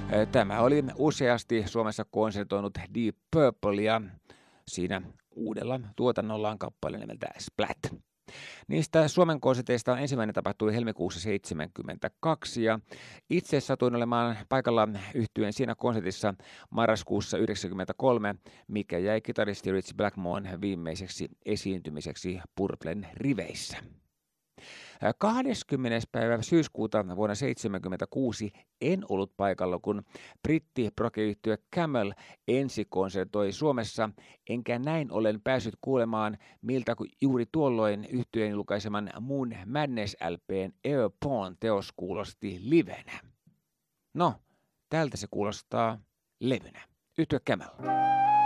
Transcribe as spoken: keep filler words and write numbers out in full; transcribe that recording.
Tämä oli useasti Suomessa konsertoinut Deep Purplea siinä uudella tuotannollaan kappale nimeltä Splat. Niistä Suomen konserteista ensimmäinen tapahtui helmikuussa seitsemänkymmentäkaksi ja itse satuin olemaan paikalla yhtyen siinä konsertissa marraskuussa yhdeksänkymmentäkolme, mikä jäi kitaristi Ritchie Blackmoren viimeiseksi esiintymiseksi Purplen riveissä. kahdeskymmenes päivä syyskuuta vuonna seitsemänkymmentäkuusi en ollut paikalla, kun britti-proge-yhtye Camel ensikonsertoi Suomessa, enkä näin ollen päässyt kuulemaan, miltä juuri tuolloin yhtyeen julkaiseman Moon Madness L P:n Air Pawn teos kuulosti livenä. No, tältä se kuulostaa levynä. Yhtye Camel.